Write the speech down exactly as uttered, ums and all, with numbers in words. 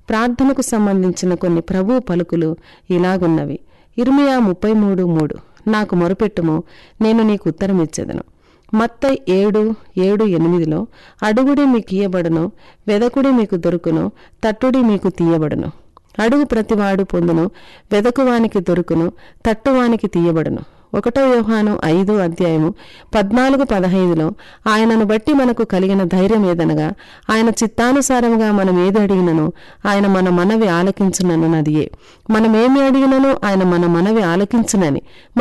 ప్రార్థనకు సంబంధించిన కొన్ని ప్రభువు పలుకులు ఇలాగున్నవి. ఇర్మియా ముప్పై మూడు మూడు నాకు మొరపెట్టుము, నేను నీకు ఉత్తరమిచ్చెదను. మత్తయి ఏడు ఏడు ఎనిమిదిలో అడుగుడి మీకు ఇయ్యబడును, వెదకుడి మీకు దొరుకును, తట్టుడి మీకు తీయబడును. అడుగు ప్రతివాడు పొందును, వెదకువానికి దొరుకును, తట్టువానికి తీయబడును. ఒకటో యోహాను ఐదు అధ్యాయము పద్నాలుగు పదహైదులో ఆయనను బట్టి మనకు కలిగిన ధైర్యం ఏదనగా, ఆయన చిత్తానుసారముగా మనం ఏది అడిగినను ఆయన మన మనవి ఆలకించునన్నదియే. మనమేమి అడిగినను ఆయన మన మనవి ఆలకించునని